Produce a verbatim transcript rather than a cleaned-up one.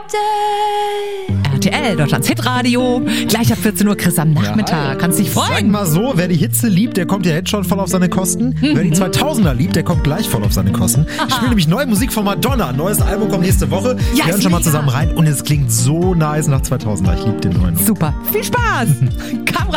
R T L, Deutschlands Hitradio. Gleich ab vierzehn Uhr, Chris am Nachmittag. Ja, kannst dich freuen. Sag mal so, wer die Hitze liebt, der kommt ja jetzt schon voll auf seine Kosten. Mhm. Wer die zweitausender liebt, der kommt gleich voll auf seine Kosten. Aha. Ich spiele nämlich neue Musik von Madonna. Neues Album kommt nächste Woche. Ja, wir hören schon mal zusammen rein und es klingt so nice nach zweitausender. Ich liebe den neuen. Super. Viel Spaß. Kamera